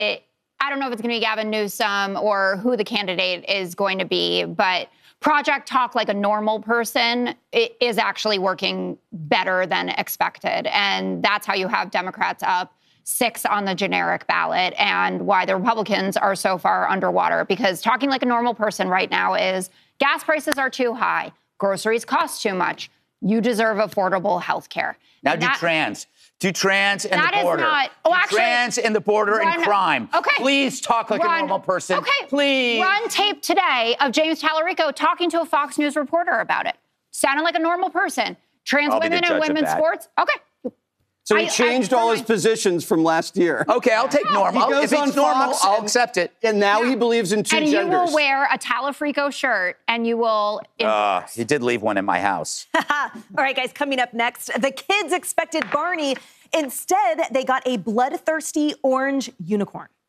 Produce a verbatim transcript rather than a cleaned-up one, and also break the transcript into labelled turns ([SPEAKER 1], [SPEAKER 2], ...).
[SPEAKER 1] it, I don't know if it's going to be Gavin Newsom or who the candidate is going to be, but Project Talk Like a Normal Person is actually working better than expected. And that's how you have Democrats up six on the generic ballot, and why the Republicans are so far underwater. Because talking like a normal person right now is gas prices are too high, groceries cost too much, you deserve affordable health care.
[SPEAKER 2] Now do that, trans. Do trans and
[SPEAKER 1] that
[SPEAKER 2] the border.
[SPEAKER 1] Is not, oh,
[SPEAKER 2] do
[SPEAKER 1] actually,
[SPEAKER 2] trans and the border
[SPEAKER 1] run,
[SPEAKER 2] and crime.
[SPEAKER 1] Okay.
[SPEAKER 2] Please talk like
[SPEAKER 1] run,
[SPEAKER 2] a normal person.
[SPEAKER 1] Okay.
[SPEAKER 2] Please.
[SPEAKER 1] Run tape today of James Tallarico talking to a Fox News reporter about it. Sounded like a normal person. Trans
[SPEAKER 2] I'll
[SPEAKER 1] women and women's sports. Okay.
[SPEAKER 3] So he
[SPEAKER 1] I,
[SPEAKER 3] changed
[SPEAKER 1] I,
[SPEAKER 3] all his positions from last year.
[SPEAKER 2] Okay, I'll take normal.
[SPEAKER 3] He goes
[SPEAKER 2] if it's
[SPEAKER 3] on
[SPEAKER 2] normal,
[SPEAKER 3] Fox
[SPEAKER 2] I'll
[SPEAKER 3] and,
[SPEAKER 2] accept it.
[SPEAKER 3] And now
[SPEAKER 1] yeah.
[SPEAKER 3] he believes in two
[SPEAKER 1] and
[SPEAKER 3] genders.
[SPEAKER 1] And you will wear a Talafrico shirt, and you will...
[SPEAKER 2] Uh, he did leave one in my house.
[SPEAKER 4] All right, guys, coming up next, the kids expected Barney. Instead, they got a bloodthirsty orange unicorn.